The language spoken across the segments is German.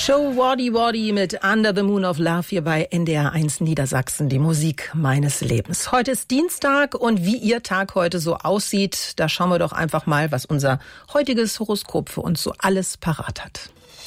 Show Waddy Waddy mit Under the Moon of Love hier bei NDR 1 Niedersachsen, die Musik meines Lebens. Heute ist Dienstag und wie Ihr Tag heute so aussieht, da schauen wir doch einfach mal, was unser heutiges Horoskop für uns so alles parat hat.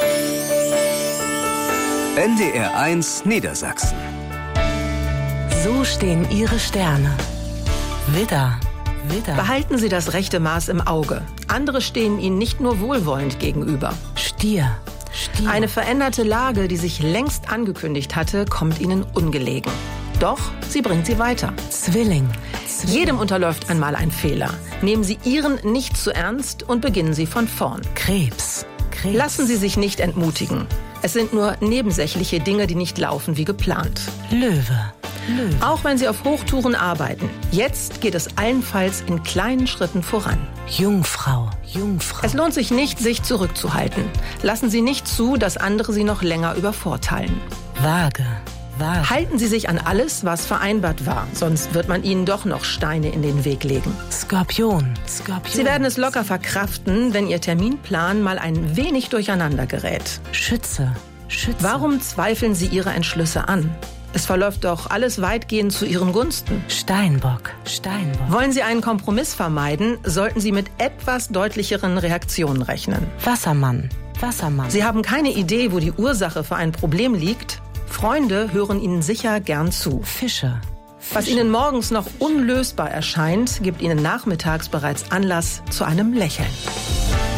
NDR 1 Niedersachsen. So stehen Ihre Sterne. Widder. Behalten Sie das rechte Maß im Auge. Andere stehen Ihnen nicht nur wohlwollend gegenüber. Stier. Eine veränderte Lage, die sich längst angekündigt hatte, kommt Ihnen ungelegen. Doch sie bringt Sie weiter. Zwilling. Jedem unterläuft einmal ein Fehler. Nehmen Sie Ihren nicht zu ernst und beginnen Sie von vorn. Krebs. Lassen Sie sich nicht entmutigen. Es sind nur nebensächliche Dinge, die nicht laufen wie geplant. Löwe. Auch wenn Sie auf Hochtouren arbeiten, jetzt geht es allenfalls in kleinen Schritten voran. Jungfrau. Es lohnt sich nicht, sich zurückzuhalten. Lassen Sie nicht zu, dass andere Sie noch länger übervorteilen. Waage. Halten Sie sich an alles, was vereinbart war, sonst wird man Ihnen doch noch Steine in den Weg legen. Skorpion. Sie werden es locker verkraften, wenn Ihr Terminplan mal ein wenig durcheinander gerät. Schütze. Warum zweifeln Sie Ihre Entschlüsse an? Es verläuft doch alles weitgehend zu Ihren Gunsten. Steinbock. Wollen Sie einen Kompromiss vermeiden, sollten Sie mit etwas deutlicheren Reaktionen rechnen. Wassermann. Sie haben keine Idee, wo die Ursache für ein Problem liegt. Freunde hören Ihnen sicher gern zu. Fische. Was Ihnen morgens noch unlösbar erscheint, gibt Ihnen nachmittags bereits Anlass zu einem Lächeln.